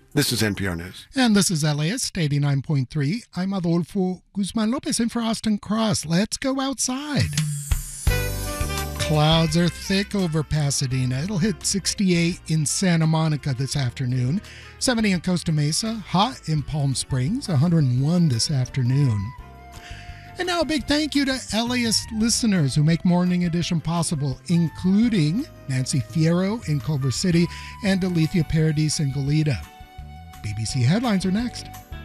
This is NPR News. And this is LAist 89.3. I'm Adolfo Guzman Lopez in for Austin Cross. Let's go outside. Clouds are thick over Pasadena. It'll hit 68 in Santa Monica this afternoon, 70 in Costa Mesa, hot in Palm Springs, 101 this afternoon. And now a big thank you to LAist listeners who make Morning Edition possible, including Nancy Fierro in Culver City and Alethea Paradis in Goleta. BBC Headlines are next.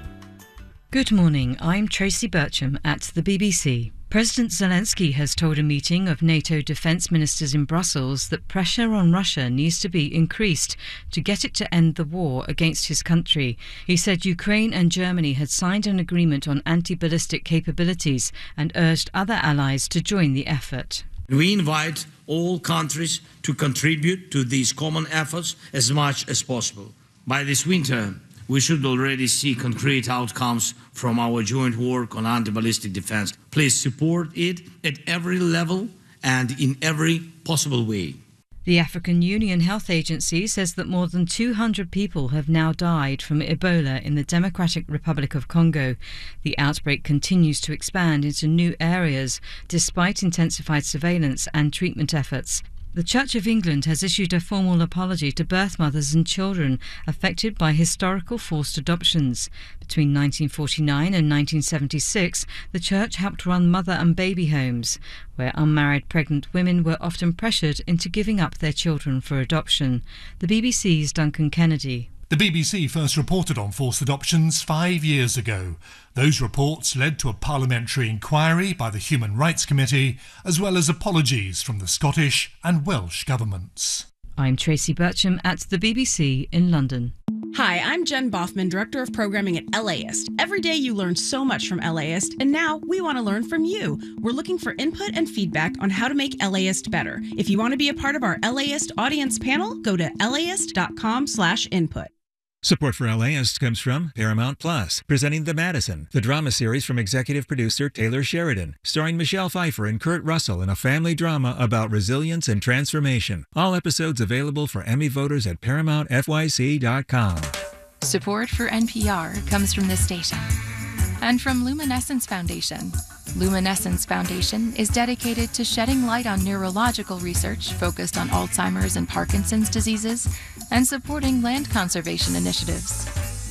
Good morning, I'm Tracy Bircham at the BBC. President Zelensky has told a meeting of NATO defence ministers in Brussels that pressure on Russia needs to be increased to get it to end the war against his country. He said Ukraine and Germany had signed an agreement on anti-ballistic capabilities and urged other allies to join the effort. We invite all countries to contribute to these common efforts as much as possible. By this winter, we should already see concrete outcomes from our joint work on anti-ballistic defense. Please support it at every level and in every possible way. The African Union Health Agency says that more than 200 people have now died from Ebola in the Democratic Republic of Congo. The outbreak continues to expand into new areas despite intensified surveillance and treatment efforts. The Church of England has issued a formal apology to birth mothers and children affected by historical forced adoptions. Between 1949 and 1976, the Church helped run mother and baby homes, where unmarried pregnant women were often pressured into giving up their children for adoption. The BBC's Duncan Kennedy. The BBC first reported on forced adoptions 5 years ago. Those reports led to a parliamentary inquiry by the Human Rights Committee, as well as apologies from the Scottish and Welsh governments. I'm Tracy Bircham at the BBC in London. Hi, I'm Jen Boffman, Director of Programming at LAist. Every day you learn so much from LAist, and now we want to learn from you. We're looking for input and feedback on how to make LAist better. If you want to be a part of our LAist audience panel, go to laist.com/input. Support for LAist comes from Paramount Plus, presenting The Madison, the drama series from executive producer Taylor Sheridan, starring Michelle Pfeiffer and Kurt Russell in a family drama about resilience and transformation. All episodes available for Emmy voters at ParamountFYC.com. Support for NPR comes from this station and from Luminescence Foundation. Luminescence Foundation is dedicated to shedding light on neurological research focused on Alzheimer's and Parkinson's diseases and supporting land conservation initiatives.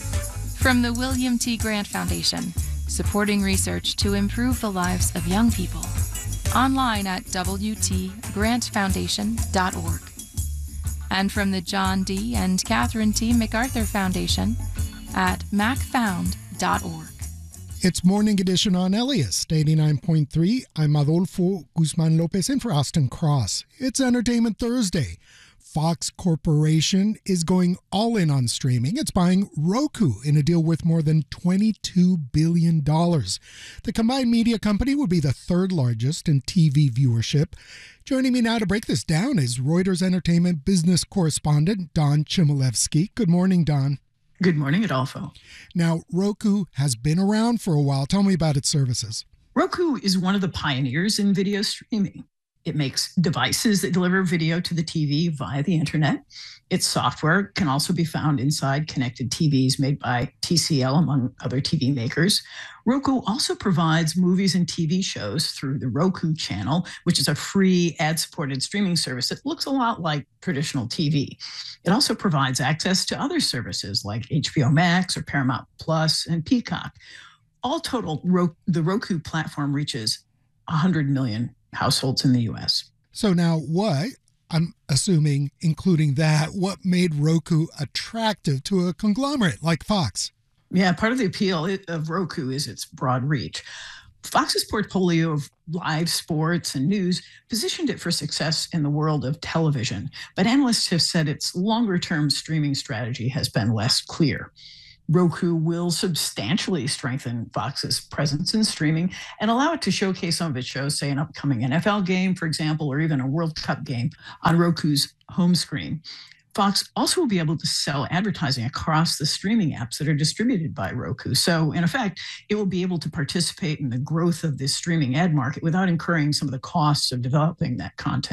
From the William T. Grant Foundation, supporting research to improve the lives of young people. Online at wtgrantfoundation.org. And from the John D. and Catherine T. MacArthur Foundation at macfound.org. It's Morning Edition on LAist 89.3. I'm Adolfo Guzman Lopez in for Austin Cross. It's Entertainment Thursday. Fox Corporation is going all in on streaming. It's buying Roku in a deal worth more than $22 billion. The combined media company would be the third largest in TV viewership. Joining me now to break this down is Reuters Entertainment business correspondent Don Chmielewski. Good morning, Don. Good morning, Adolfo. Now, Roku has been around for a while. Tell me about its services. Roku is one of the pioneers in video streaming. It makes devices that deliver video to the TV via the internet. Its software can also be found inside connected TVs made by TCL, among other TV makers. Roku also provides movies and TV shows through the Roku channel, which is a free ad-supported streaming service that looks a lot like traditional TV. It also provides access to other services like HBO Max or Paramount Plus and Peacock. All total, the Roku platform reaches 100 million households in the U.S. So now what, I'm assuming, including that, what made Roku attractive to a conglomerate like Fox? Yeah, part of the appeal of Roku is its broad reach. Fox's portfolio of live sports and news positioned it for success in the world of television, but analysts have said its longer-term streaming strategy has been less clear. Roku will substantially strengthen Fox's presence in streaming and allow it to showcase some of its shows, say an upcoming NFL game, for example, or even a World Cup game on Roku's home screen. Fox also will be able to sell advertising across the streaming apps that are distributed by Roku. So, in effect, it will be able to participate in the growth of this streaming ad market without incurring some of the costs of developing that content.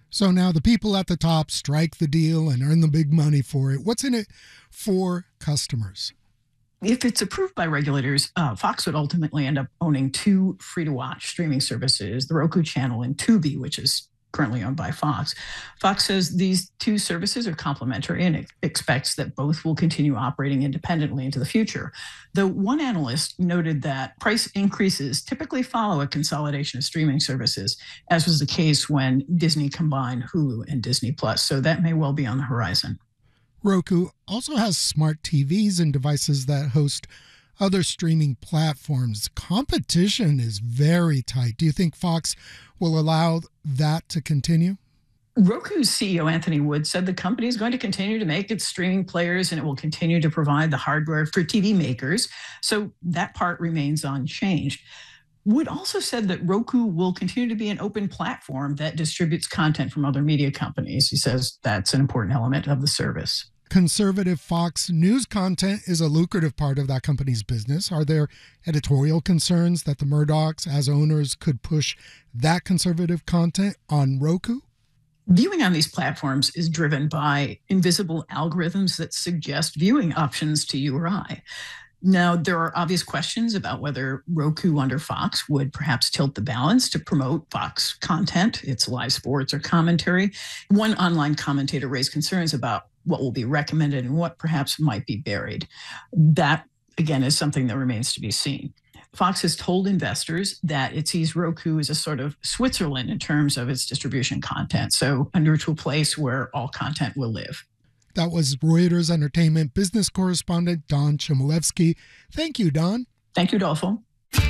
So now the people at the top strike the deal and earn the big money for it. What's in it for customers? If it's approved by regulators, Fox would ultimately end up owning two free-to-watch streaming services, the Roku channel and Tubi, which is currently owned by Fox. Fox says these two services are complementary and expects that both will continue operating independently into the future. Though one analyst noted that price increases typically follow a consolidation of streaming services, as was the case when Disney combined Hulu and Disney Plus. So that may well be on the horizon. Roku also has smart TVs and devices that host other streaming platforms. Competition is very tight. Do you think Fox will allow that to continue? Roku's CEO Anthony Wood said the company is going to continue to make its streaming players and it will continue to provide the hardware for TV makers. So that part remains unchanged. Wood also said that Roku will continue to be an open platform that distributes content from other media companies. He says that's an important element of the service. Conservative Fox News content is a lucrative part of that company's business. Are there editorial concerns that the Murdochs, as owners, could push that conservative content on Roku? Viewing on these platforms is driven by invisible algorithms that suggest viewing options to you or I. Now, there are obvious questions about whether Roku under Fox would perhaps tilt the balance to promote Fox content, its live sports or commentary. One online commentator raised concerns about what will be recommended and what perhaps might be buried. That, again, is something that remains to be seen. Fox has told investors that it sees Roku as a sort of Switzerland in terms of its distribution content, so a neutral place where all content will live. That was Reuters entertainment business correspondent Don Chmielewski. Thank you, Don. Thank you, Adolfo.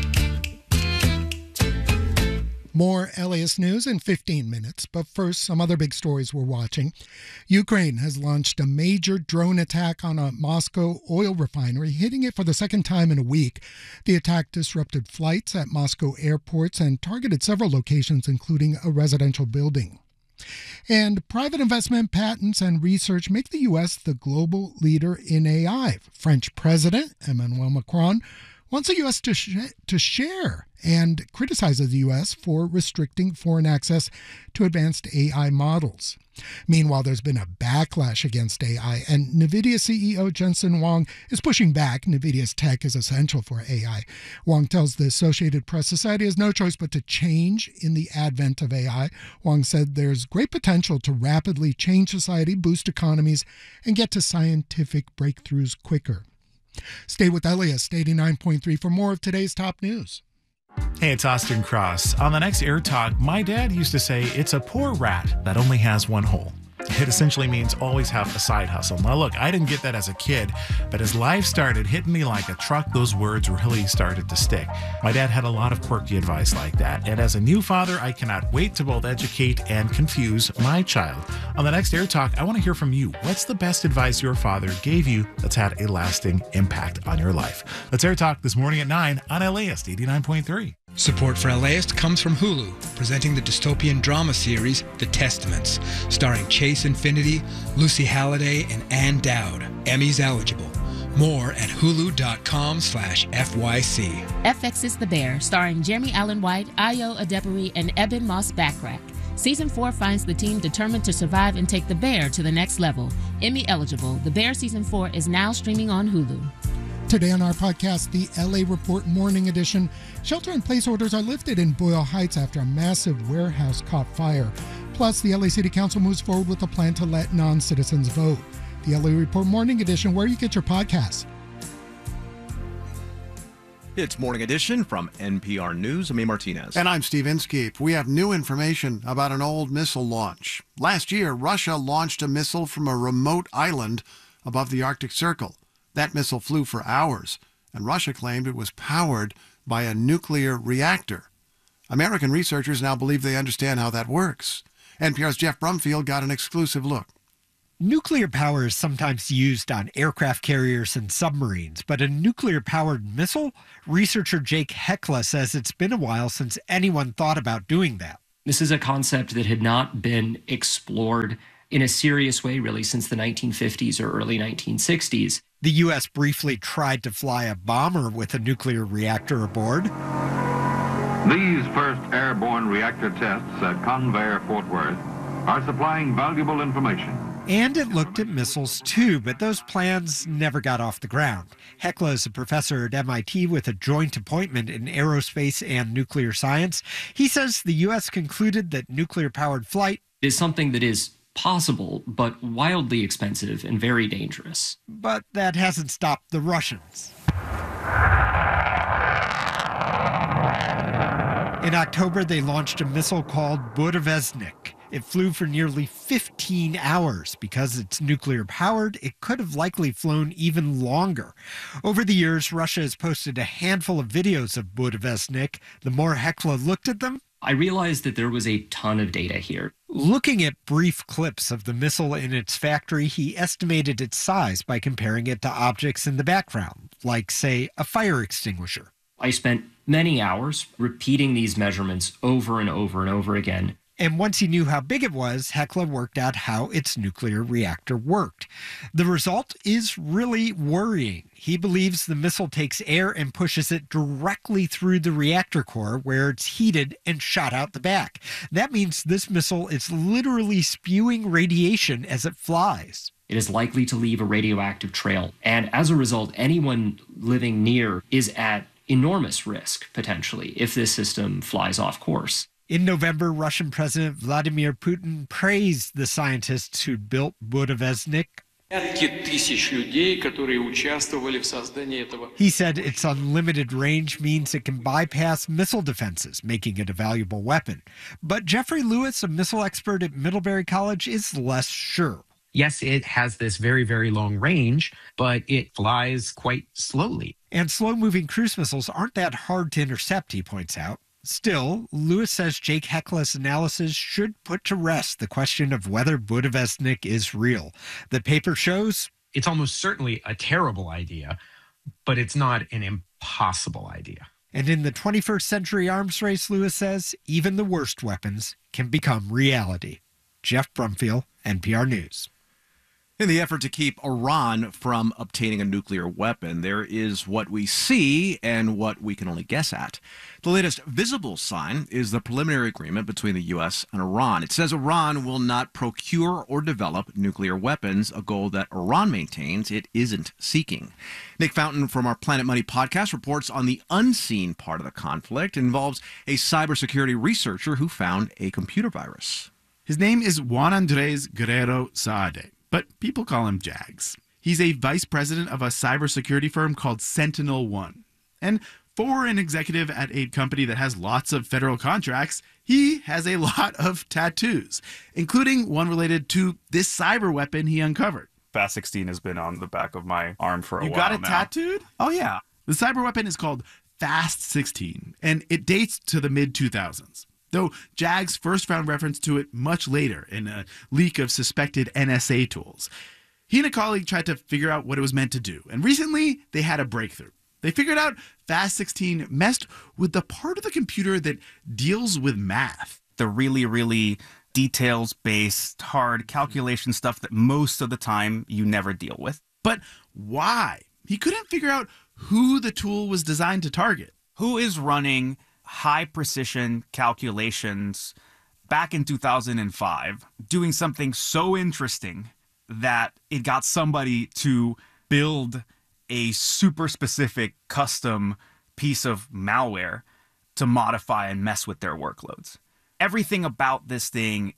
More LAist news in 15 minutes, but first, some other big stories we're watching. Ukraine has launched a major drone attack on a Moscow oil refinery, hitting it for the second time in a week. The attack disrupted flights at Moscow airports and targeted several locations, including a residential building. And private investment, patents, and research make the U.S. the global leader in AI. French President Emmanuel Macron wants the U.S. to share and criticizes the U.S. for restricting foreign access to advanced AI models. Meanwhile, there's been a backlash against AI, and NVIDIA CEO Jensen Huang is pushing back. NVIDIA's tech is essential for AI. Huang tells the Associated Press society has no choice but to change in the advent of AI. Huang said there's great potential to rapidly change society, boost economies, and get to scientific breakthroughs quicker. Stay with LAist 89.3 for more of today's top news. Hey, it's Austin Cross. On the next Air Talk, my dad used to say it's a poor rat that only has one hole. It essentially means always have a side hustle. Now look, I didn't get that as a kid, but as life started hitting me like a truck, those words really started to stick. My dad had a lot of quirky advice like that, and as a new father, I cannot wait to both educate and confuse my child. On the next Air Talk, I want to hear from you. What's the best advice your father gave you that's had a lasting impact on your life? Let's Air Talk this morning at 9 on LAist 89.3. Support for LAist comes from Hulu, presenting the dystopian drama series The Testaments, starring Chase Infinity, Lucy Halliday, and Ann Dowd. Emmys eligible. More at hulu.com/FYC. FX is the Bear, starring Jeremy Allen White, Ayo Adebari, and Eben Moss-Backrack. Season 4 finds the team determined to survive and take the Bear to the next level. Emmy eligible, The Bear Season 4 is now streaming on Hulu. Today on our podcast, the LA Report Morning Edition. Shelter-in-place orders are lifted in Boyle Heights after a massive warehouse caught fire. Plus, the LA City Council moves forward with a plan to let non-citizens vote. The LA Report Morning Edition, where you get your podcasts. It's Morning Edition from NPR News. I'm A. Martinez. And I'm Steve Inskeep. We have new information about an old missile launch. Last year, Russia launched a missile from a remote island above the Arctic Circle. That missile flew for hours, and Russia claimed it was powered by a nuclear reactor. American researchers now believe they understand how that works. NPR's Jeff Brumfield got an exclusive look. Nuclear power is sometimes used on aircraft carriers and submarines, but a nuclear-powered missile? Researcher Jake Hekla says it's been a while since anyone thought about doing that. This is a concept that had not been explored in a serious way, really, since the 1950s or early 1960s. The U.S. briefly tried to fly a bomber with a nuclear reactor aboard. These first airborne reactor tests at Convair, Fort Worth, are supplying valuable information. And it looked at missiles too, but those plans never got off the ground. Hekla is a professor at MIT with a joint appointment in aerospace and nuclear science. He says the U.S. concluded that nuclear-powered flight is something that is possible, but wildly expensive and very dangerous. But that hasn't stopped the Russians. In October, they launched a missile called Burevestnik. It flew for nearly 15 hours. Because it's nuclear-powered, it could have likely flown even longer. Over the years, Russia has posted a handful of videos of Burevestnik. The more Hekla looked at them, I realized that there was a ton of data here. Looking at brief clips of the missile in its factory, he estimated its size by comparing it to objects in the background, like, say, a fire extinguisher. I spent many hours repeating these measurements over and over and over again. And once he knew how big it was, Hekla worked out how its nuclear reactor worked. The result is really worrying. He believes the missile takes air and pushes it directly through the reactor core where it's heated and shot out the back. That means this missile is literally spewing radiation as it flies. It is likely to leave a radioactive trail. And as a result, anyone living near is at enormous risk, potentially, if this system flies off course. In November, Russian President Vladimir Putin praised the scientists who built Burevestnik. He said its unlimited range means it can bypass missile defenses, making it a valuable weapon. But Jeffrey Lewis, a missile expert at Middlebury College, is less sure. Yes, it has this very, very long range, but it flies quite slowly. And slow-moving cruise missiles aren't that hard to intercept, he points out. Still, Lewis says Jake Hekla's analysis should put to rest the question of whether Burevestnik is real. The paper shows it's almost certainly a terrible idea, but it's not an impossible idea. And in the 21st century arms race, Lewis says, even the worst weapons can become reality. Jeff Brumfield, NPR News. In the effort to keep Iran from obtaining a nuclear weapon, there is what we see and what we can only guess at. The latest visible sign is the preliminary agreement between the U.S. and Iran. It says Iran will not procure or develop nuclear weapons, a goal that Iran maintains it isn't seeking. Nick Fountain from our Planet Money podcast reports on the unseen part of the conflict. It involves a cybersecurity researcher who found a computer virus. His name is Juan Andres Guerrero Saade, but people call him Jags. He's a vice president of a cybersecurity firm called SentinelOne. And for an executive at a company that has lots of federal contracts, he has a lot of tattoos, including one related to this cyber weapon he uncovered. FAST-16 has been on the back of my arm for a while now. You got it tattooed? Oh, yeah. The cyber weapon is called FAST-16, and it dates to the mid-2000s. Though Jags first found reference to it much later in a leak of suspected NSA tools. He and a colleague tried to figure out what it was meant to do, and recently they had a breakthrough. They figured out FAST-16 messed with the part of the computer that deals with math. The really, really details-based, hard calculation stuff that most of the time you never deal with. But why? He couldn't figure out who the tool was designed to target. Who is running high-precision calculations back in 2005, doing something so interesting that it got somebody to build a super specific custom piece of malware to modify and mess with their workloads. Everything about this thing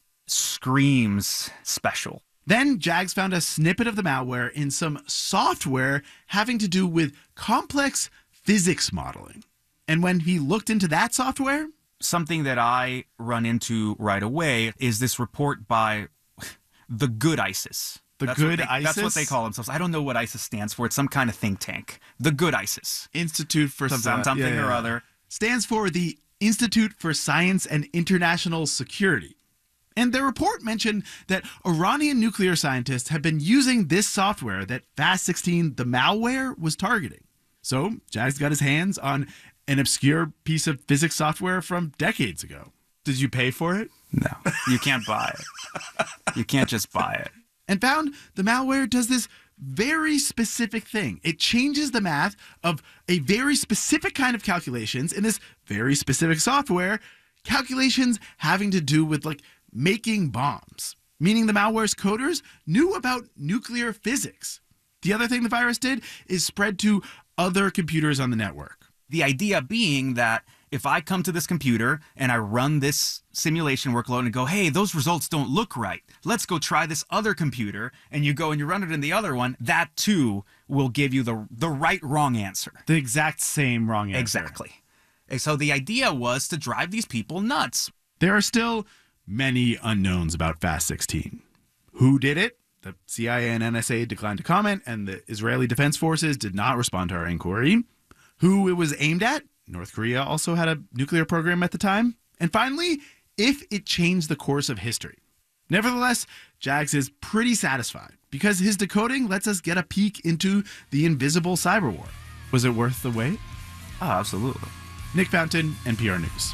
screams special. Then Jags found a snippet of the malware in some software having to do with complex physics modeling. And when he looked into that software, something that I run into right away is this report by the Good ISIS. That's what they call themselves. I don't know what ISIS stands for. It's some kind of think tank. The Good ISIS. Institute for something or other. Stands for the Institute for Science and International Security. And their report mentioned that Iranian nuclear scientists have been using this software that FAST-16, the malware, was targeting. So Jags got his hands on an obscure piece of physics software from decades ago. Did you pay for it? No, you can't buy it. You can't just buy it. And found the malware does this very specific thing. It changes the math of a very specific kind of calculations in this very specific software, calculations having to do with like making bombs, meaning the malware's coders knew about nuclear physics. The other thing the virus did is spread to other computers on the network. The idea being that if I come to this computer and I run this simulation workload and go, hey, those results don't look right, let's go try this other computer, and you go and you run it in the other one, that too will give you the right wrong answer. The exact same wrong answer. Exactly. And so the idea was to drive these people nuts. There are still many unknowns about FAST-16. Who did it? The CIA and NSA declined to comment, and the Israeli Defense Forces did not respond to our inquiry. Who it was aimed at? North Korea also had a nuclear program at the time. And finally, if it changed the course of history. Nevertheless, Jags is pretty satisfied because his decoding lets us get a peek into the invisible cyber war. Was it worth the wait? Oh, absolutely. Nick Fountain, NPR News.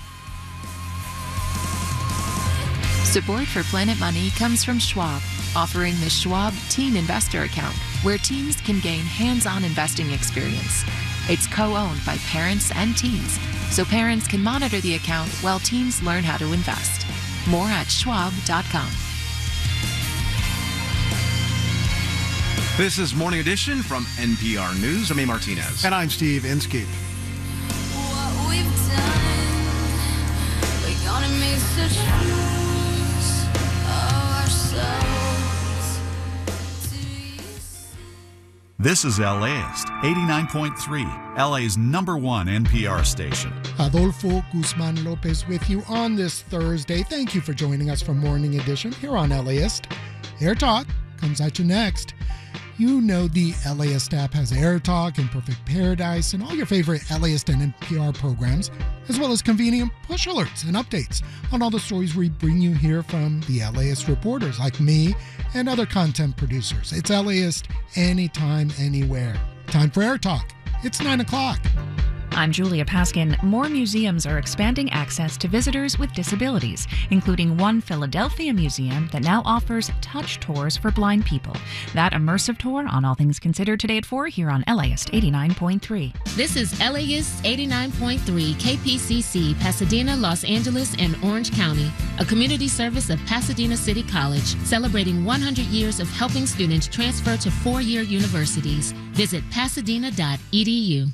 Support for Planet Money comes from Schwab, offering the Schwab Teen Investor Account, where teens can gain hands-on investing experience. It's co-owned by parents and teens, so parents can monitor the account while teens learn how to invest. More at schwab.com. This is Morning Edition from NPR News. I'm A. Martinez. And I'm Steve Inskeep. What we've done, we're gonna make such fools of ourselves. This is LAist, 89.3, LA's #1 NPR station. Adolfo Guzman Lopez with you on this Thursday. Thank you for joining us for Morning Edition here on LAist. Air Talk comes at you next. You know the LAist app has Air Talk and Perfect Paradise and all your favorite LAist and NPR programs, as well as convenient push alerts and updates on all the stories we bring you here from the LAist reporters like me and other content producers. It's LAist anytime, anywhere. Time for Air Talk. It's 9 o'clock. I'm Julia Paskin. More museums are expanding access to visitors with disabilities, including one Philadelphia museum that now offers touch tours for blind people. That immersive tour on All Things Considered today at 4 here on LAist 89.3. This is LAist 89.3 KPCC, Pasadena, Los Angeles, and Orange County, a community service of Pasadena City College, celebrating 100 years of helping students transfer to four-year universities. Visit pasadena.edu.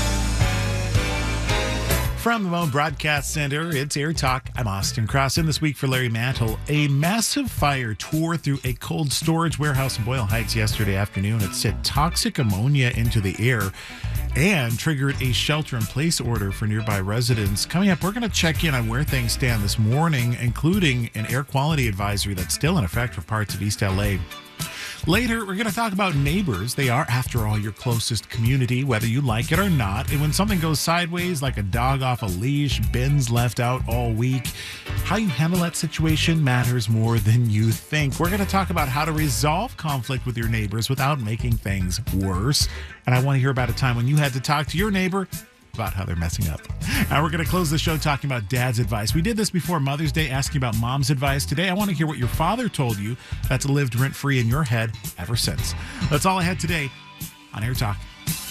From the Moan Broadcast Center, it's Air Talk. I'm Austin Cross. In this week for Larry Mantle, a massive fire tore through a cold storage warehouse in Boyle Heights yesterday afternoon. It sent toxic ammonia into the air and triggered a shelter-in-place order for nearby residents. Coming up, we're going to check in on where things stand this morning, including an air quality advisory that's still in effect for parts of East LA. Later, we're going to talk about neighbors. They are, after all, your closest community, whether you like it or not. And when something goes sideways, like a dog off a leash, bins left out all week, how you handle that situation matters more than you think. We're going to talk about how to resolve conflict with your neighbors without making things worse. And I want to hear about a time when you had to talk to your neighbor about how they're messing up. And we're going to close the show talking about dad's advice. We did this before Mother's Day, asking about mom's advice. Today, I want to hear what your father told you that's lived rent-free in your head ever since. That's all I had today on Air Talk.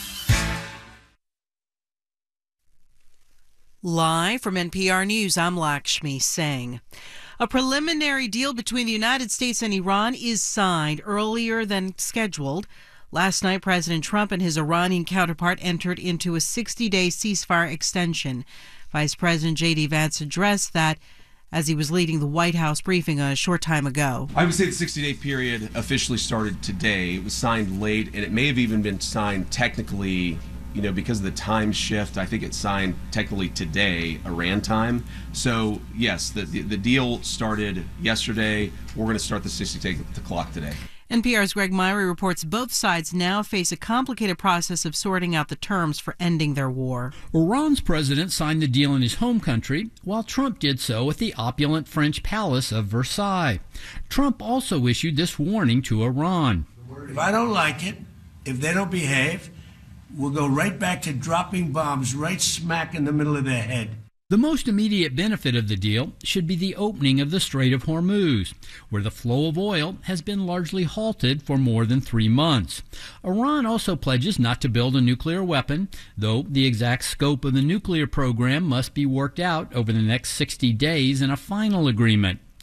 Live from NPR News, I'm Lakshmi Singh. A preliminary deal between the United States and Iran is signed earlier than scheduled. Last night, President Trump and his Iranian counterpart entered into a 60-day ceasefire extension. Vice President J.D. Vance addressed that as he was leading the White House briefing a short time ago. I would say the 60-day period officially started today. It was signed late, and it may have even been signed technically, because of the time shift. I think it's signed technically today, Iran time. So, yes, the deal started yesterday. We're going to start the 60-day clock today. NPR's Greg Myrie reports both sides now face a complicated process of sorting out the terms for ending their war. Iran's president signed the deal in his home country, while Trump did so at the opulent French palace of Versailles. Trump also issued this warning to Iran. If I don't like it, if they don't behave, we'll go right back to dropping bombs right smack in the middle of their head. The most immediate benefit of the deal should be the opening of the Strait of Hormuz, where the flow of oil has been largely halted for more than 3 months. Iran also pledges not to build a nuclear weapon, though the exact scope of the nuclear program must be worked out over the next 60 days in a final agreement.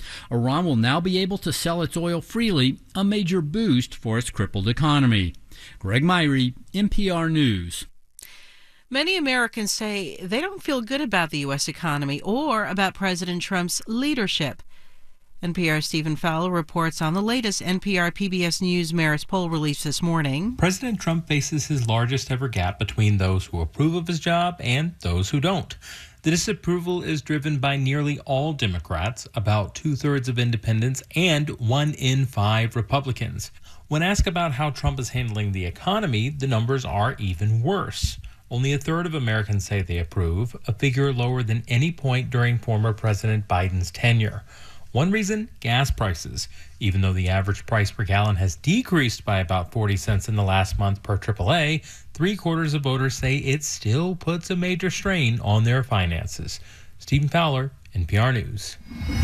Iran will now be able to sell its oil freely, a major boost for its crippled economy. Greg Myrie, NPR News. Many Americans say they don't feel good about the U.S. economy or about President Trump's leadership. NPR's Stephen Fowler reports on the latest NPR PBS News Marist poll released this morning. President Trump faces his largest ever gap between those who approve of his job and those who don't. The disapproval is driven by nearly all Democrats, about 2/3 of independents, and 1 in 5 Republicans. When asked about how Trump is handling the economy, the numbers are even worse. Only 1/3 of Americans say they approve, a figure lower than any point during former President Biden's tenure. One reason, gas prices. Even though the average price per gallon has decreased by about 40 cents in the last month per AAA, 3/4 of voters say it still puts a major strain on their finances. Stephen Fowler, NPR News.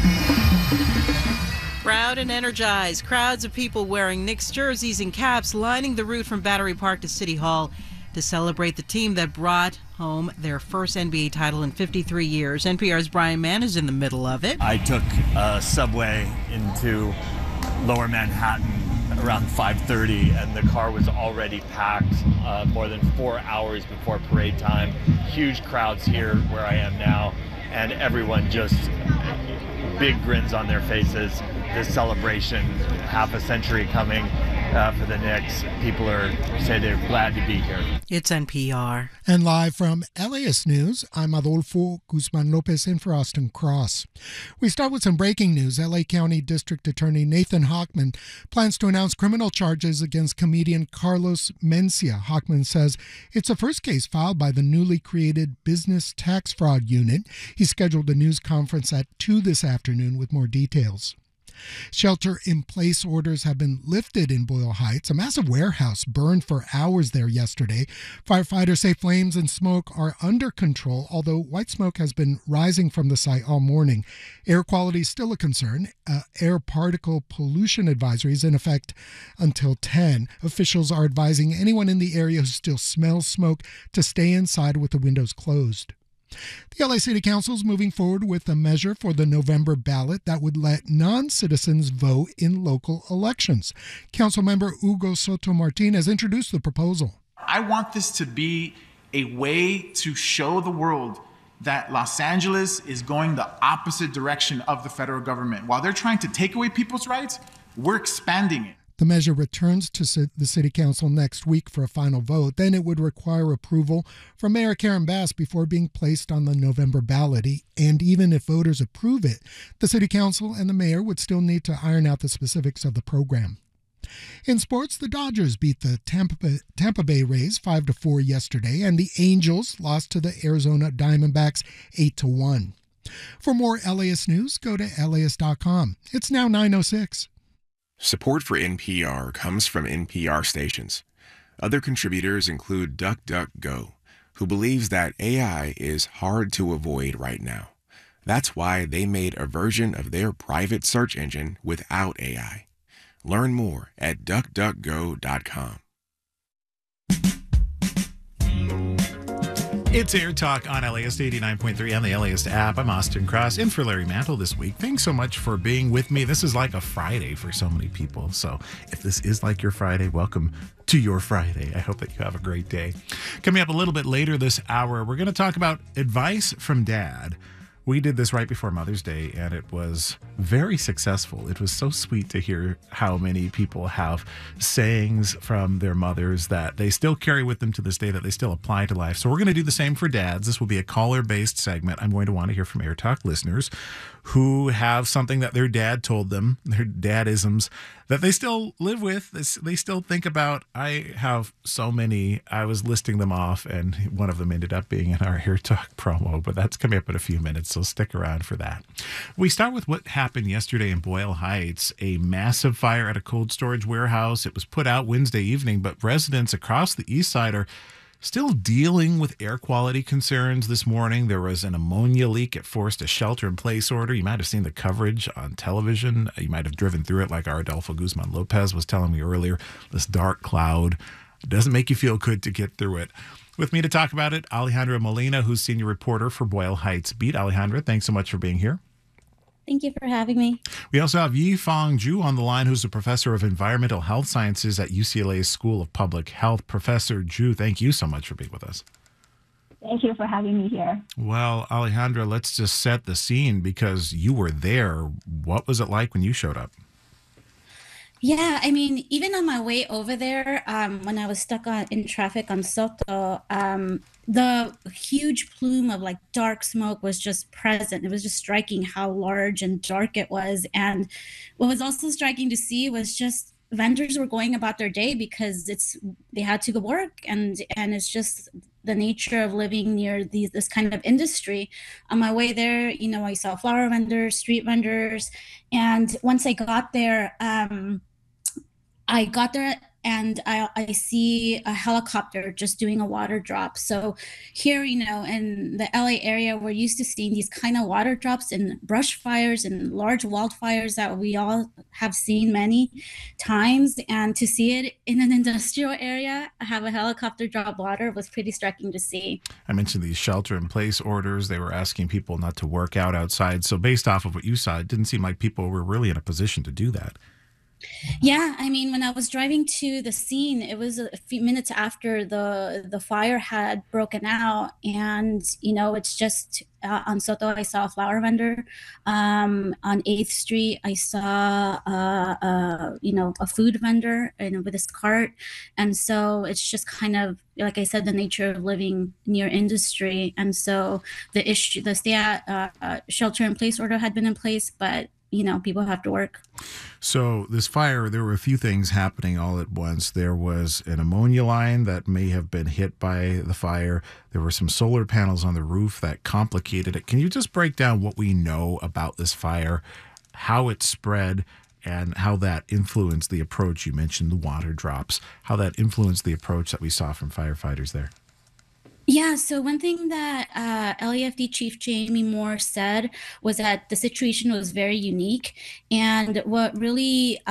Proud and energized, crowds of people wearing Knicks jerseys and caps lining the route from Battery Park to City Hall to celebrate the team that brought home their first NBA title in 53 years. NPR's Brian Mann is in the middle of it. I took a subway into Lower Manhattan around 5:30, and the car was already packed more than 4 hours before parade time. Huge crowds here where I am now, and everyone just big grins on their faces. This celebration, half a century coming for the Knicks. People say they're glad to be here. It's NPR. And live from LAist News, I'm Adolfo Guzman Lopez in for Austin Cross. We start with some breaking news. LA County District Attorney Nathan Hochman plans to announce criminal charges against comedian Carlos Mencia. Hochman says it's the first case filed by the newly created Business Tax Fraud Unit. He scheduled a news conference at 2 this afternoon with more details. Shelter-in-place orders have been lifted in Boyle Heights. A massive warehouse burned for hours there yesterday. Firefighters say flames and smoke are under control, although white smoke has been rising from the site all morning. Air quality is still a concern. Air particle pollution advisory is in effect until 10. Officials are advising anyone in the area who still smells smoke to stay inside with the windows closed. The LA City Council is moving forward with a measure for the November ballot that would let non-citizens vote in local elections. Council member Hugo Soto Martinez introduced the proposal. I want this to be a way to show the world that Los Angeles is going the opposite direction of the federal government. While they're trying to take away people's rights, we're expanding it. The measure returns to the City Council next week for a final vote. Then it would require approval from Mayor Karen Bass before being placed on the November ballot. And even if voters approve it, the City Council and the mayor would still need to iron out the specifics of the program. In sports, the Dodgers beat the Tampa Bay Rays 5-4 yesterday, and the Angels lost to the Arizona Diamondbacks 8-1. For more LAist news, go to LAist.com. It's now 9:06. Support for NPR comes from NPR stations. Other contributors include DuckDuckGo, who believes that AI is hard to avoid right now. That's why they made a version of their private search engine without AI. Learn more at DuckDuckGo.com. It's Air Talk on LAist 89.3 and the LAist app. I'm Austin Cross, in for Larry Mantle this week. Thanks so much for being with me. This is like a Friday for so many people. So if this is like your Friday, welcome to your Friday. I hope that you have a great day. Coming up a little bit later this hour, we're going to talk about advice from Dad. We did this right before Mother's Day, and it was very successful. It was so sweet to hear how many people have sayings from their mothers that they still carry with them to this day, that they still apply to life. So we're going to do the same for dads. This will be a caller-based segment. I'm going to want to hear from Air Talk listeners who have something that their dad told them, their dadisms, that they still live with, they still think about. I have so many. I was listing them off, and one of them ended up being in our Air Talk promo, but that's coming up in a few minutes, so stick around for that. We start with what happened yesterday in Boyle Heights, a massive fire at a cold storage warehouse. It was put out Wednesday evening, but residents across the east side are still dealing with air quality concerns this morning. There was an ammonia leak. It forced a shelter-in-place order. You might have seen the coverage on television. You might have driven through it like our Adolfo Guzman Lopez was telling me earlier. This dark cloud doesn't make you feel good to get through it. With me to talk about it, Alejandra Molina, who's senior reporter for Boyle Heights Beat. Alejandra, thanks so much for being here. Thank you for having me. We also have Yifang Zhu on the line, who's a professor of environmental health sciences at UCLA's School of Public Health. Professor Zhu, thank you so much for being with us. Thank you for having me here. Well, Alejandra, let's just set the scene because you were there. What was it like when you showed up? Yeah, I mean, even on my way over there, when I was stuck in traffic on Soto, the huge plume of like dark smoke was just present. It was just striking how large and dark it was. And what was also striking to see was just vendors were going about their day because they had to go work, and it's just the nature of living near this kind of industry. On my way there, I saw flower vendors, street vendors, and once I got there, and I see a helicopter just doing a water drop. So here, in the LA area, we're used to seeing these kind of water drops in brush fires and large wildfires that we all have seen many times. And to see it in an industrial area, have a helicopter drop water was pretty striking to see. I mentioned these shelter-in-place orders. They were asking people not to work out outside. So based off of what you saw, it didn't seem like people were really in a position to do that. Yeah, I mean, when I was driving to the scene, it was a few minutes after the fire had broken out, and it's just on Soto. I saw a flower vendor. On 8th Street, I saw a food vendor with his cart, and so it's just kind of like I said, the nature of living near industry, and so the shelter-in-place order had been in place, but people have to work. So this fire, there were a few things happening all at once. There was an ammonia line that may have been hit by the fire. There were some solar panels on the roof that complicated it. Can you just break down what we know about this fire, how it spread, and how that influenced the approach? You mentioned the water drops, how that influenced the approach that we saw from firefighters there. Yeah, so one thing that LAFD Chief Jamie Moore said was that the situation was very unique, and what really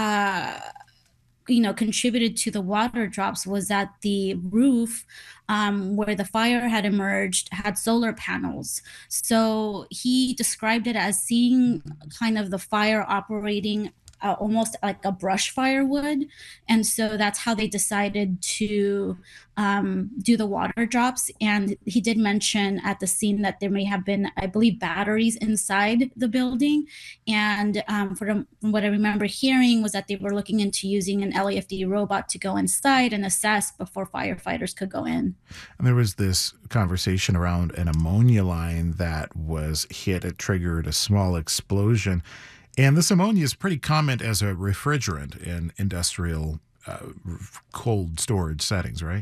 contributed to the water drops was that the roof where the fire had emerged had solar panels. So he described it as seeing kind of the fire operating almost like a brush fire would. And so that's how they decided to do the water drops. And he did mention at the scene that there may have been, I believe, batteries inside the building. And from what I remember hearing was that they were looking into using an LAFD robot to go inside and assess before firefighters could go in. And there was this conversation around an ammonia line that was hit. It triggered a small explosion. And this ammonia is pretty common as a refrigerant in industrial cold storage settings, right?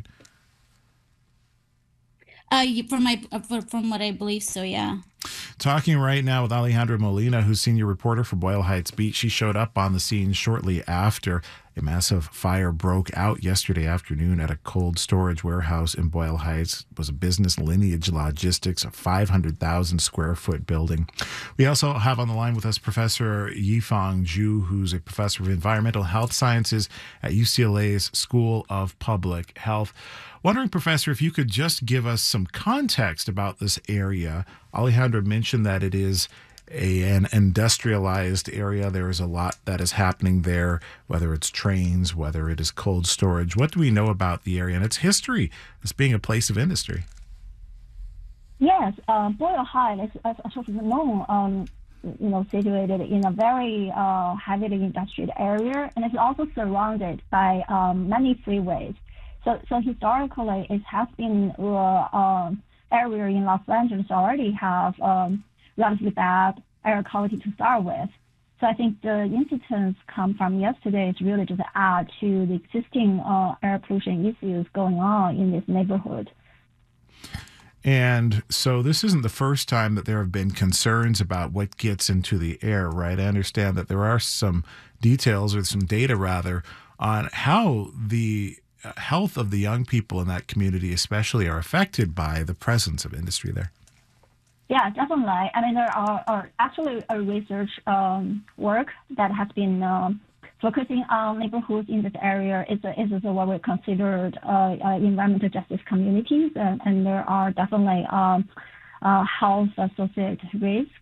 From what I believe so, yeah. Talking right now with Alejandra Molina, who's senior reporter for Boyle Heights Beat. She showed up on the scene shortly after a massive fire broke out yesterday afternoon at a cold storage warehouse in Boyle Heights. It was a business, Lineage Logistics, a 500,000 square foot building. We also have on the line with us Professor Yifang Zhu, who's a professor of environmental health sciences at UCLA's School of Public Health. Wondering, Professor, if you could just give us some context about this area. Alejandra mentioned that it is an industrialized area. There is a lot that is happening there, whether it's trains, whether it is cold storage. What do we know about the area and its history as being a place of industry? Yes, Boyle Heights is actually known, situated in a very heavily industrial area, and it's also surrounded by many freeways. So historically, it has been area in Los Angeles already have relatively bad air quality to start with. So I think the incidents come from yesterday is really just add to the existing air pollution issues going on in this neighborhood. And so this isn't the first time that there have been concerns about what gets into the air, right? I understand that there are some details, or some data rather, on how the health of the young people in that community especially are affected by the presence of industry there. Yeah, definitely. I mean, there are actually a research work that has been focusing on neighborhoods in this area. It's what we considered environmental justice communities, and there are definitely health associated risk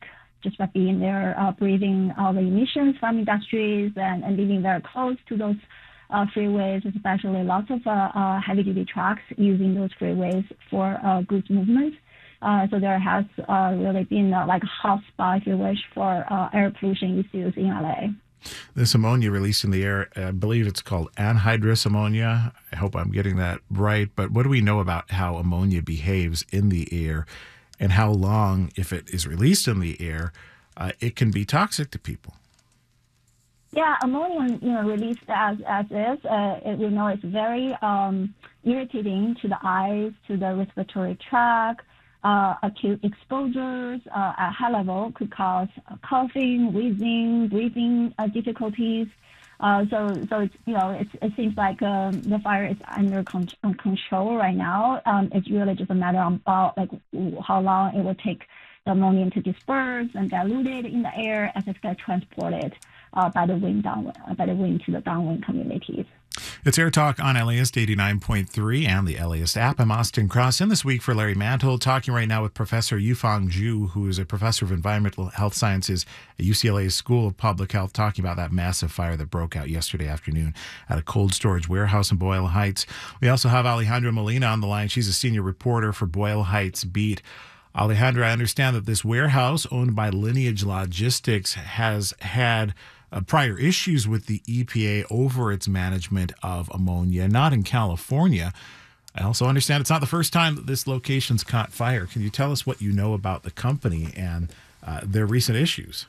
just by being there, breathing all the emissions from industries and living very close to those freeways, especially lots of heavy-duty trucks using those freeways for goods movement. So there has really been like a hot spot, if you wish, for air pollution issues in LA. This ammonia released in the air, I believe it's called anhydrous ammonia. I hope I'm getting that right. But what do we know about how ammonia behaves in the air and how long, if it is released in the air, it can be toxic to people? Yeah, ammonia, released as is, we know it's very irritating to the eyes, to the respiratory tract. Acute exposures at high level could cause coughing, wheezing, breathing difficulties. So it seems like the fire is under control right now. It's really just a matter of how long it will take the ammonia to disperse and diluted in the air as it gets transported by the wind to the downwind communities. It's Air Talk on LAist 89.3 and the LAist app. I'm Austin Cross. In this week for Larry Mantle, talking right now with Professor Yifang Zhu, who is a professor of environmental health sciences at UCLA's School of Public Health, talking about that massive fire that broke out yesterday afternoon at a cold storage warehouse in Boyle Heights. We also have Alejandra Molina on the line. She's a senior reporter for Boyle Heights Beat. Alejandra, I understand that this warehouse owned by Lineage Logistics has had prior issues with the EPA over its management of ammonia, not in California. I also understand it's not the first time that this location's caught fire. Can you tell us what you know about the company and their recent issues?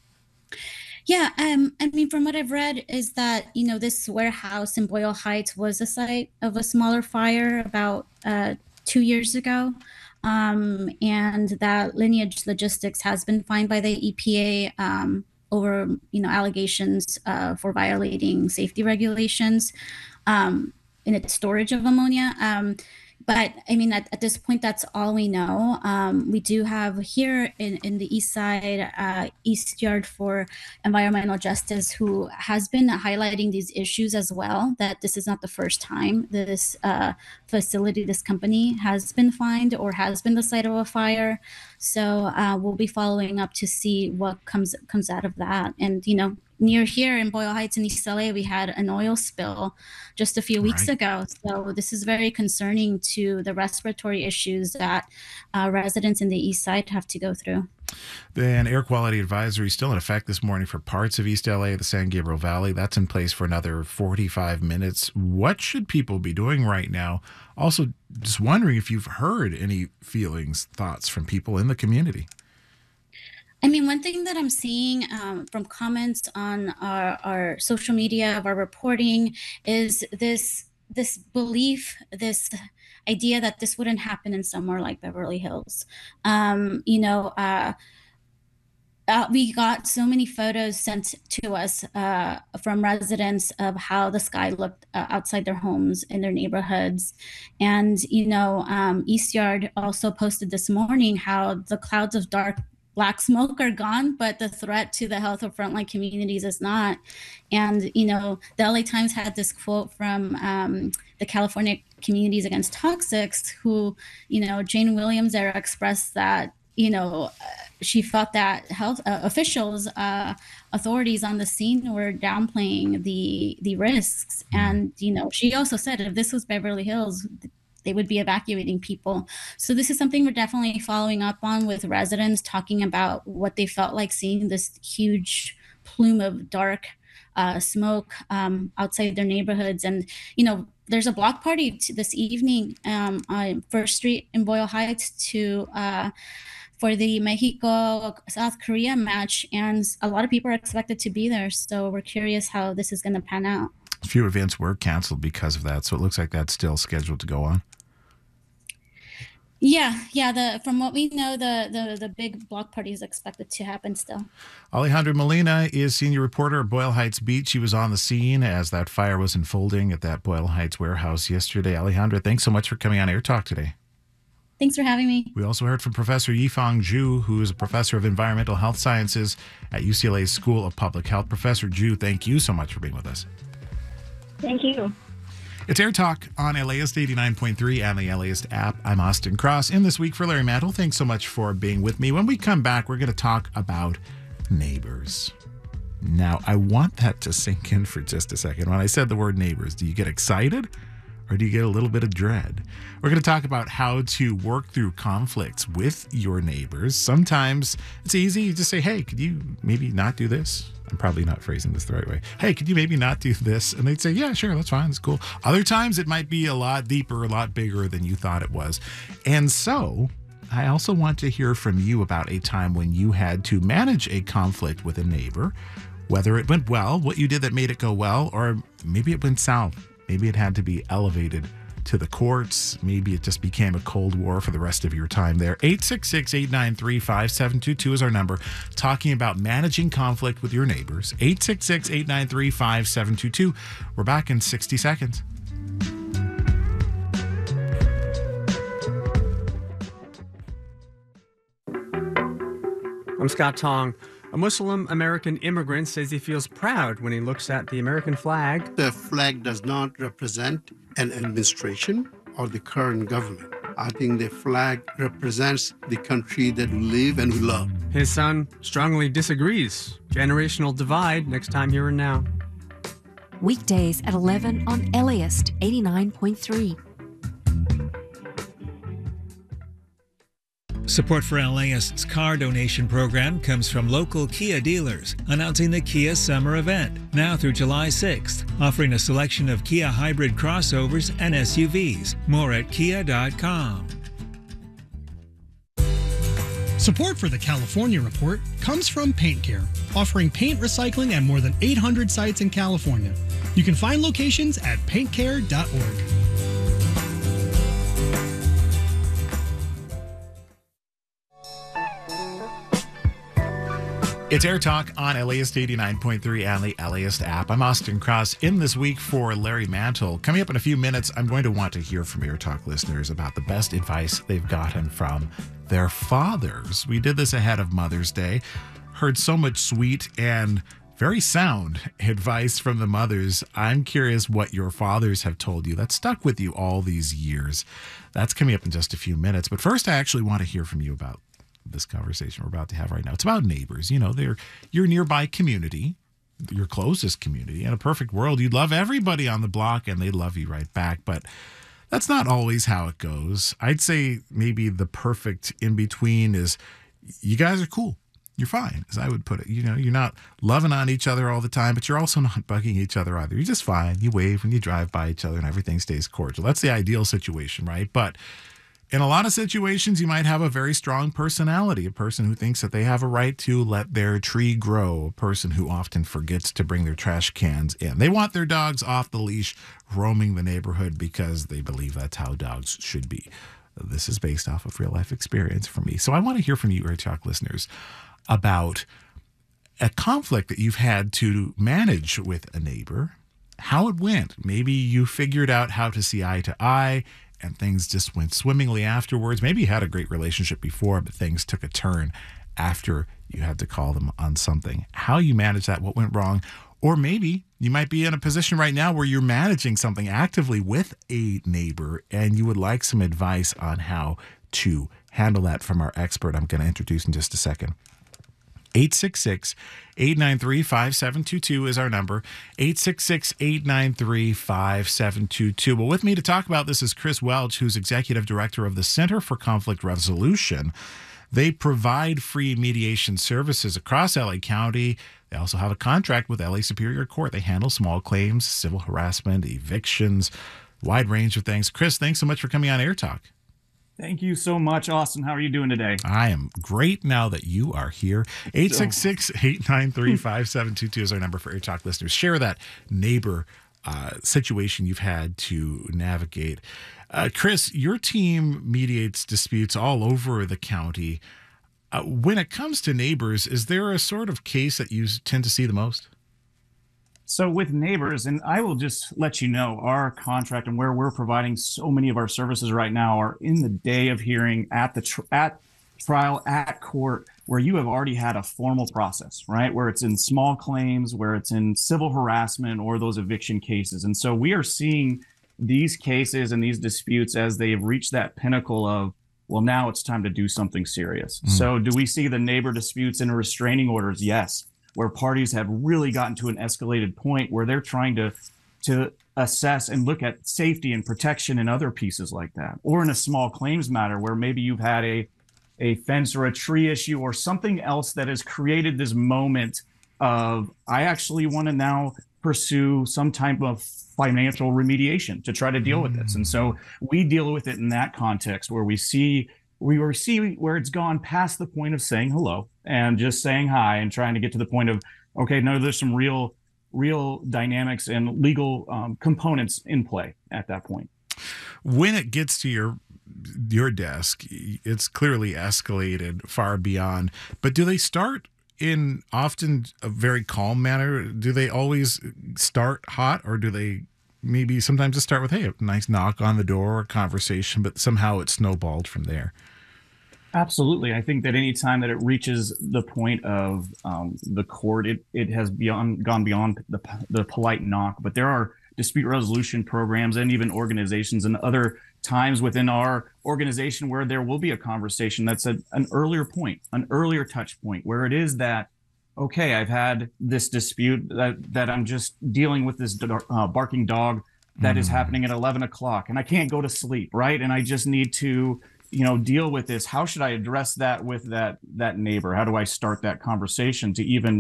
Yeah, I mean, from what I've read is that, this warehouse in Boyle Heights was a site of a smaller fire about 2 years ago. And that Lineage Logistics has been fined by the EPA over, allegations for violating safety regulations in its storage of ammonia. But I mean, at this point, that's all we know. We do have here in the East Side, East Yard for Environmental Justice, who has been highlighting these issues as well, that this is not the first time this facility, this company has been fined or has been the site of a fire. So we'll be following up to see what comes out of that. And, near here in Boyle Heights in East LA, we had an oil spill just a few weeks ago. So this is very concerning to the respiratory issues that residents in the East Side have to go through. An air quality advisory is still in effect this morning for parts of East LA, the San Gabriel Valley. That's in place for another 45 minutes. What should people be doing right now? Also, just wondering if you've heard any feelings, thoughts from people in the community. I mean, one thing that I'm seeing from comments on our social media of our reporting is this belief, this idea that this wouldn't happen in somewhere like Beverly Hills. We got so many photos sent to us from residents of how the sky looked outside their homes in their neighborhoods. And, East Yard also posted this morning how the clouds of dark black smoke are gone, but the threat to the health of frontline communities is not. And, the LA Times had this quote from the California Communities Against Toxics, who, Jane Williams there expressed that, she felt that health officials, authorities on the scene were downplaying the risks. And, she also said if this was Beverly Hills, they would be evacuating people. So this is something we're definitely following up on with residents, talking about what they felt like seeing this huge plume of dark smoke outside their neighborhoods. And, there's a block party this evening on First Street in Boyle Heights for the Mexico-South Korea match. And a lot of people are expected to be there. So we're curious how this is going to pan out. A few events were canceled because of that. So it looks like that's still scheduled to go on. Yeah. From what we know, the big block party is expected to happen still. Alejandra Molina is senior reporter at Boyle Heights Beat. She was on the scene as that fire was unfolding at that Boyle Heights warehouse yesterday. Alejandra, thanks so much for coming on Air Talk today. Thanks for having me. We also heard from Professor Yifang Zhu, who is a professor of environmental health sciences at UCLA's School of Public Health. Professor Zhu, thank you so much for being with us. Thank you. It's Air Talk on LAist 89.3 and the LAist app. I'm Austin Cross. In this week for Larry Mantle, thanks so much for being with me. When we come back, we're going to talk about neighbors. Now, I want that to sink in for just a second. When I said the word neighbors, do you get excited or do you get a little bit of dread? We're going to talk about how to work through conflicts with your neighbors. Sometimes it's easy. You just say, hey, could you maybe not do this? I'm probably not phrasing this the right way. Hey, could you maybe not do this? And they'd say, yeah, sure, that's fine. That's cool. Other times it might be a lot deeper, a lot bigger than you thought it was. And so I also want to hear from you about a time when you had to manage a conflict with a neighbor, whether it went well, what you did that made it go well, or maybe it went south. Maybe it had to be elevated to the courts. Maybe it just became a Cold War for the rest of your time there. 866-893-5722 is our number. Talking about managing conflict with your neighbors. 866-893-5722. We're back in 60 seconds. I'm Scott Tong. A Muslim American immigrant says he feels proud when he looks at the American flag. The flag does not represent an administration or the current government. I think the flag represents the country that we live and we love. His son strongly disagrees. Generational divide next time here and now. Weekdays at 11 on LAist 89.3. Support for LAist's car donation program comes from local Kia dealers, announcing the Kia Summer Event, now through July 6th, offering a selection of Kia hybrid crossovers and SUVs. More at kia.com. Support for the California Report comes from Paint Care, offering paint recycling at more than 800 sites in California. You can find locations at paintcare.org. It's Air Talk on LAist 89.3 and the LAist app. I'm Austin Cross in this week for Larry Mantle. Coming up in a few minutes, I'm going to want to hear from Air Talk listeners about the best advice they've gotten from their fathers. We did this ahead of Mother's Day. Heard so much sweet and very sound advice from the mothers. I'm curious what your fathers have told you that stuck with you all these years. That's coming up in just a few minutes. But first, I actually want to hear from you about this conversation we're about to have right now. It's about neighbors. You know, they're your nearby community, your closest community. In a perfect world, you'd love everybody on the block and they'd love you right back. But that's not always how it goes. I'd say maybe the perfect in between is you guys are cool. You're fine, as I would put it. You know, you're not loving on each other all the time, but you're also not bugging each other either. You're just fine. You wave when you drive by each other and everything stays cordial. That's the ideal situation, right? But in a lot of situations, you might have a very strong personality, a person who thinks that they have a right to let their tree grow, a person who often forgets to bring their trash cans in. They want their dogs off the leash, roaming the neighborhood because they believe that's how dogs should be. This is based off of real life experience for me. So I want to hear from you, Air Talk listeners, about a conflict that you've had to manage with a neighbor, how it went. Maybe you figured out how to see eye to eye, and things just went swimmingly afterwards. Maybe you had a great relationship before, but things took a turn after you had to call them on something. How you manage that, what went wrong, or maybe you might be in a position right now where you're managing something actively with a neighbor and you would like some advice on how to handle that from our expert I'm going to introduce in just a second. 866-893-5722 is our number. 866-893-5722. Well, with me to talk about this is Chris Welch, who's Executive Director of the Center for Conflict Resolution. They provide free mediation services across LA County. They also have a contract with LA Superior Court. They handle small claims, civil harassment, evictions, wide range of things. Chris, thanks so much for coming on Air Talk. Thank you so much, Austin. How are you doing today? I am great now that you are here. 866-893-5722 is our number for Air Talk listeners. Share that neighbor situation you've had to navigate. Chris, your team mediates disputes all over the county. When it comes to neighbors, is there a sort of case that you tend to see the most? So with neighbors, and I will just let you know, our contract and where we're providing so many of our services right now are in the day of hearing at the trial at court, where you have already had a formal process, right? Where it's in small claims, where it's in civil harassment or those eviction cases. And so we are seeing these cases and these disputes, as they've reached that pinnacle of, well, now it's time to do something serious. So do we see the neighbor disputes and restraining orders? Yes, where parties have really gotten to an escalated point where they're trying to assess and look at safety and protection and other pieces like that. Or in a small claims matter where maybe you've had a fence or a tree issue or something else that has created this moment of, I actually want to now pursue some type of financial remediation to try to deal with this. And so we deal with it in that context where we see where it's gone past the point of saying hello and just saying hi and trying to get to the point of, okay, no, there's some real dynamics and legal components in play at that point. When it gets to your desk, it's clearly escalated far beyond, but do they start in often a very calm manner? Do they always start hot, or do they maybe sometimes just start with, hey, a nice knock on the door or conversation, but somehow it snowballed from there? Absolutely. I think that any time that it reaches the point of the court, it has gone beyond the polite knock. But there are dispute resolution programs and even organizations and other times within our organization where there will be a conversation that's an earlier point, an earlier touch point, where it is that, okay, I've had this dispute that I'm just dealing with this barking dog that is happening at 11 o'clock and I can't go to sleep, right? And I just need to deal with this. How should I address that with that neighbor? How do I start that conversation to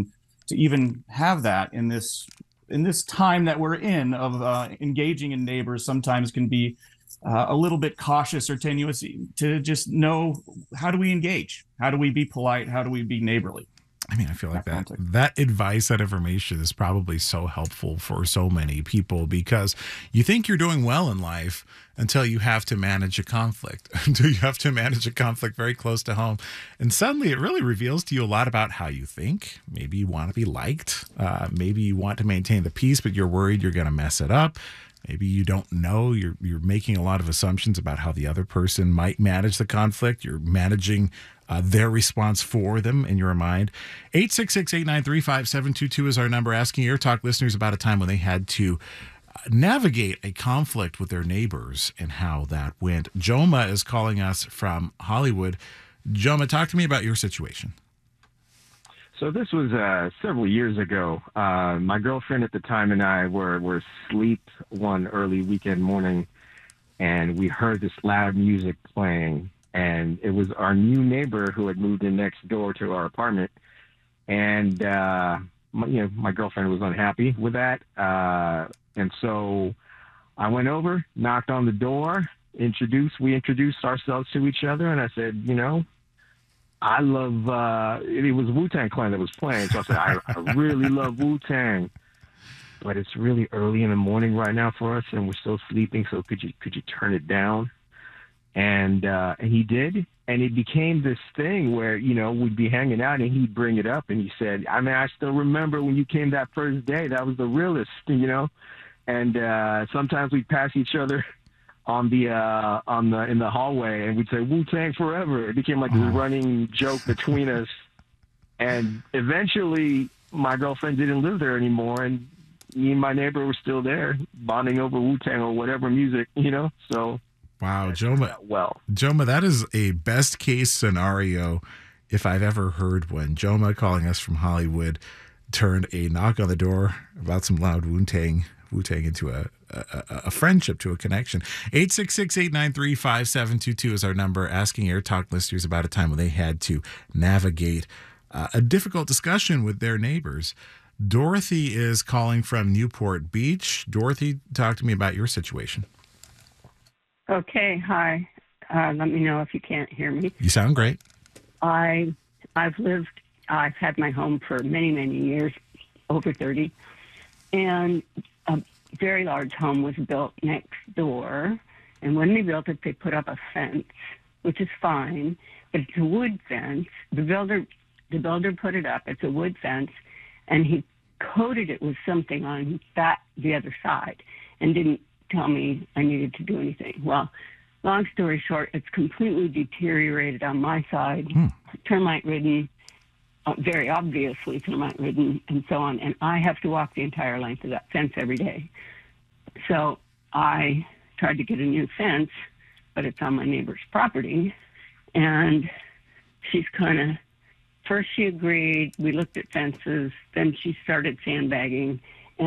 even have that in this time that we're in of engaging in neighbors? Sometimes can be a little bit cautious or tenuous to just know, how do we engage? How do we be polite? How do we be neighborly? I mean, I feel like that advice, that information is probably so helpful for so many people, because you think you're doing well in life until you have to manage a conflict, until you have to manage a conflict very close to home. And suddenly it really reveals to you a lot about how you think. Maybe you want to be liked. Maybe you want to maintain the peace, but you're worried you're going to mess it up. Maybe you don't know. You're making a lot of assumptions about how the other person might manage the conflict. You're managing their response for them in your mind. 866-893-5722 is our number. Asking Air Talk listeners about a time when they had to navigate a conflict with their neighbors and how that went. Joma is calling us from Hollywood. Joma, talk to me about your situation. So this was several years ago. My girlfriend at the time and I were asleep one early weekend morning, and we heard this loud music playing. And it was our new neighbor who had moved in next door to our apartment. And, my girlfriend was unhappy with that. And so I went over, knocked on the door, we introduced ourselves to each other. And I said, I love, it was Wu-Tang Clan that was playing. So I said, I really love Wu-Tang, but it's really early in the morning right now for us and we're still sleeping. So could you turn it down? And he did, and it became this thing where, we'd be hanging out and he'd bring it up and he said, I still remember when you came that first day, that was the realest, and sometimes we'd pass each other in the hallway and we'd say Wu-Tang forever. It became like a running joke between us. And eventually my girlfriend didn't live there anymore. And me and my neighbor were still there bonding over Wu-Tang or whatever music, so. Wow, Joma, that is a best case scenario if I've ever heard one. Joma calling us from Hollywood turned a knock on the door about some loud Wu-Tang into a friendship, to a connection. 866-893-5722 is our number. Asking Air Talk listeners about a time when they had to navigate a difficult discussion with their neighbors. Dorothy is calling from Newport Beach. Dorothy, talk to me about your situation. Okay, hi. Let me know if you can't hear me. You sound great. I've had my home for many, many years, over 30, and a very large home was built next door, and when they built it, they put up a fence, which is fine, but it's a wood fence. The builder put it up. It's a wood fence, and he coated it with something on the other side, and didn't tell me I needed to do anything. Well, long story short, it's completely deteriorated on my side, termite ridden, very obviously termite ridden, and so on. And I have to walk the entire length of that fence every day. So I tried to get a new fence, but it's on my neighbor's property. And she's kind of, first she agreed, we looked at fences, then she started sandbagging,